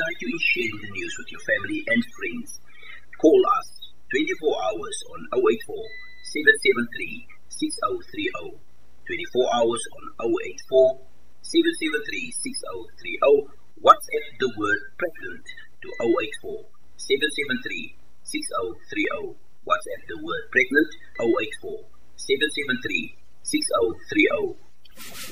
guide you in sharing the news with your family and friends. Call us 24 hours on 084 773 6030. 24 hours on 084 773 6030. WhatsApp the word pregnant to 084 773 6030. WhatsApp the word pregnant 084 773 6030.